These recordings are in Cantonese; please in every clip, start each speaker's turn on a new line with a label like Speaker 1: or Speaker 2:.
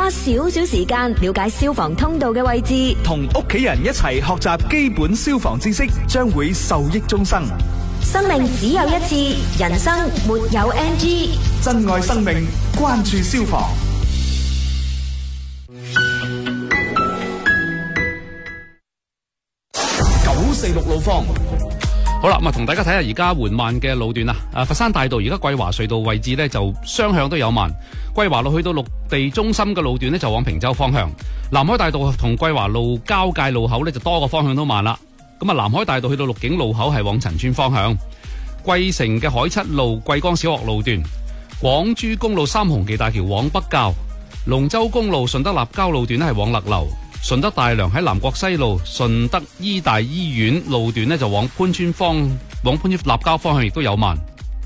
Speaker 1: 花少少時間了解消防通道嘅位置，
Speaker 2: 同屋企人一齊學習基本消防知識，將會受益終生。
Speaker 1: 生命只有一次，人生沒有 NG。
Speaker 2: 珍愛生命，關注消防。946路況。
Speaker 3: 好啦，咁同大家睇下而家緩慢嘅路段啊。佛山大道而家桂華隧道位置呢，就雙向都有慢。桂華路去到綠地中心嘅路段呢，就往坪洲方向。南海大道同桂華路交界路口呢，就多個方向都慢啦。咁啊，南海大道去到綠景路口係往陳村方向。桂城嘅海七路桂江小學路段，廣珠公路三紅旗大橋往北滘，龍舟公路順德立交路段呢係往勒流。順德大良喺南國西路順德醫大醫院路段呢，就往潘村立交方向亦都有慢。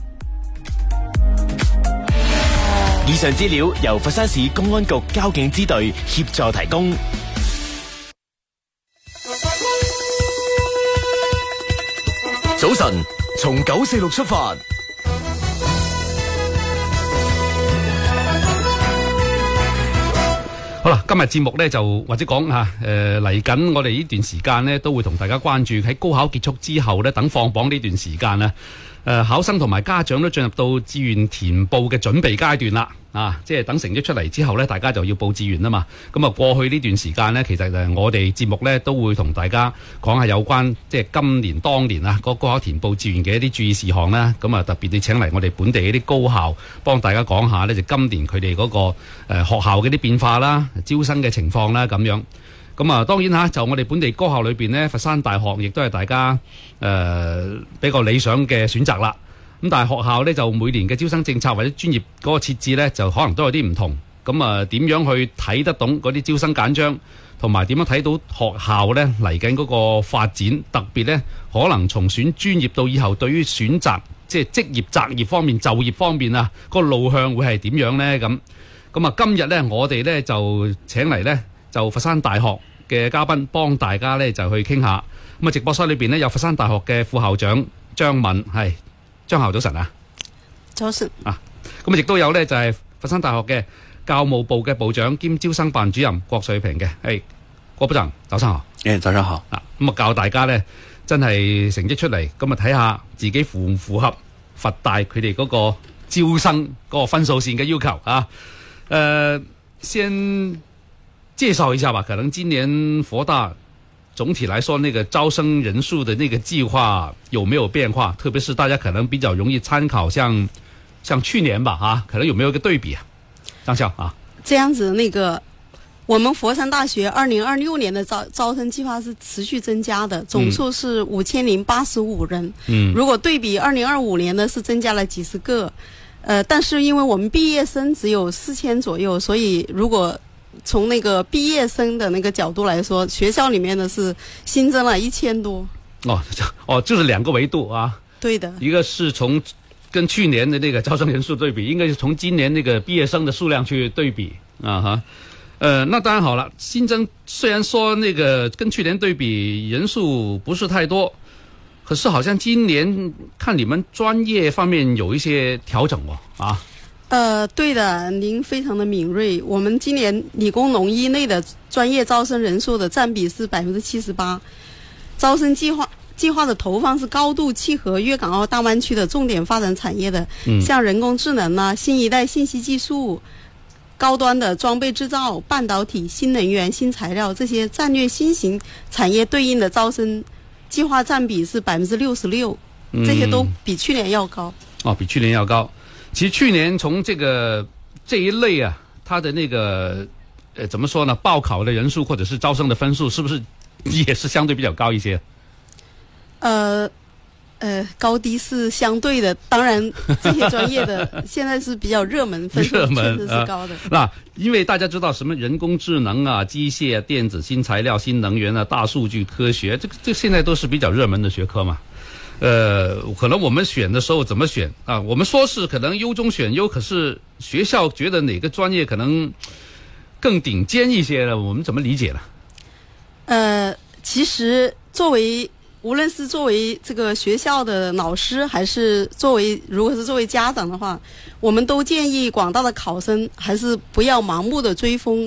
Speaker 4: 以上資料由佛山市公安局交警支隊協助提供。早晨，從946出發。
Speaker 3: 好啦，今日節目呢就或者講下，嚟緊我哋呢段時間呢，都會同大家關注喺高考結束之後呢，等放榜呢段時間呢，考生同埋家長都進入到志願填報嘅準備階段啦。即係等成績出嚟之後呢，大家就要報志願啦嘛。咁啊，過去呢段時間呢，其實我哋節目呢都會同大家講下有關即係今年當年啊個高考填報志願嘅一啲注意事項啦。咁啊，特別你請嚟我哋本地嗰啲高校幫大家講下呢，就今年佢哋嗰個學校嘅啲變化啦、招生嘅情況啦咁樣。咁啊，當然嚇就我哋本地高校裏邊呢，佛山大學亦都係大家比較理想嘅選擇啦。咁但係學校呢，就每年嘅招生政策或者專業嗰個設置呢，就可能都有啲唔同。咁啊，點樣去睇得懂嗰啲招生簡章，同埋點樣睇到學校呢嚟緊嗰個發展，特別呢，可能從選專業到以後對於選擇即係職業擇業方面、就業方面啊，個路向會係點樣呢？咁啊，今日呢，我哋呢，就請嚟呢，就佛山大學嘅嘉賓幫大家呢，就去傾下。咁啊，直播室裏邊呢，有佛山大學嘅副校長張敏，係張校早晨啊！
Speaker 5: 早晨
Speaker 3: 啊！咁啊，亦都有呢，就係佛山大學嘅教務部嘅部長兼招生辦主任郭瑞平嘅，係郭部長，早上好。
Speaker 6: 早上好。
Speaker 3: 咁啊，教大家呢，真係成績出嚟，咁啊睇下自己符唔符合佛大佢哋嗰個招生嗰個分數線嘅要求啊！先介紹一下吧，可能今年佛大總體來說，那個招生人數的那個計劃有沒有變化？特別是大家可能比較容易參考像去年吧，可能有沒有一個對比啊？張校啊，
Speaker 5: 這樣子，我們佛山大學2026年的招生計劃是持續增加的，總數是5085人。如果對比2025年呢，是增加了幾十個。但是因為我們畢業生只有4000左右，所以如果從那個畢業生的那個角度來說，學校裏面呢是新增了1000多。
Speaker 3: 就是兩個維度啊。
Speaker 5: 對的，
Speaker 3: 一個是從跟去年的那個招生人數對比，應該是從今年那個畢業生的數量去對比啊哈。那當然好了，新增雖然說那個跟去年對比人數不是太多，可是好像今年看你們專業方面有一些調整啊。
Speaker 5: 對的，您非常的敏銳。我們今年理工農醫類的專業招生人數的佔比是78%，招生計劃的投放是高度契合粵港澳大灣區的重點發展產業的，像人工智能啊、新一代信息技術、高端的裝備製造、半導體、新能源、新材料這些戰略新型產業對應的招生計劃佔比是66%，這些都比去年要高。
Speaker 3: 比去年要高。其實去年從這一類啊，它的那個怎麼說呢？報考的人數或者是招生的分數，是不是也是相對比較高一些？
Speaker 5: 高低是相對的，當然這些專業的現在是比較熱門，分數確實是高的。
Speaker 3: 因為大家知道什麼人工智能啊、機械啊、電子、新材料、新能源啊、大數據科學，這現在都是比較熱門的學科嘛。可能我們選的時候怎麼選啊？我們說是可能優中選優，可是學校覺得哪個專業可能更頂尖一些呢？我們怎麼理解呢？
Speaker 5: 其實無論是作為這個學校的老師，還是如果是作為家長的話，我們都建議廣大的考生還是不要盲目的追風。